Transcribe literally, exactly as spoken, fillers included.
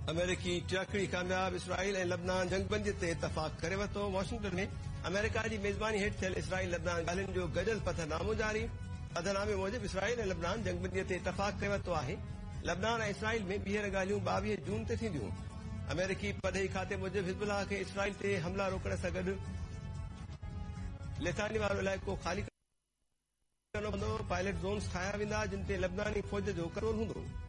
अमेरिकी टियाकड़ी कामयाब इसराइल ऐं लबनान जंगबंदी ते इतफ़ाक़ करे वरितो। वॉशिंगटन में अमेरिका जी मेज़बानी हेठि थियल इसराइल लबनान ॻाल्हियुनि जो गॾियल पथरनामो जारी। पथरनामे मूजिबि इसराइल ऐं लबनान जंगबंदीअ ते इतफ़ाक़ करे वरितो आहे। लबनान ऐं इसराइल में ॿीहर ॻाल्हियूं ॿावीह जून ते थींदियूं। अमेरिकी परॾेही खाते मूजिबि हिज़बुल्लाह खे इसराइल ते हमला रोकण सां गॾु लिथानी वारो इलाइक़ो ख़ाली करणो पवंदो। पायलट ज़ोन्स ठाहिया वेंदा जिन ते लबनानी फ़ौज जो कंट्रोल हूंदो।